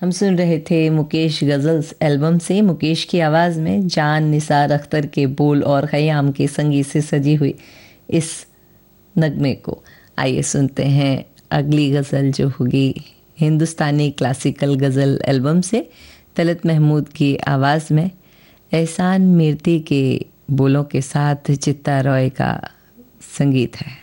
हम सुन रहे थे मुकेश गज़ल्स एल्बम से मुकेश की आवाज़ में जान निसार अख्तर के बोल और ख़याम के संगीत से सजी हुई इस नगमे को। आइए सुनते हैं अगली गज़ल जो होगी हिंदुस्तानी क्लासिकल गज़ल एल्बम से तलत महमूद की आवाज़ में एहसान मीरती के बोलों के साथ चित्ता रॉय का संगीत है।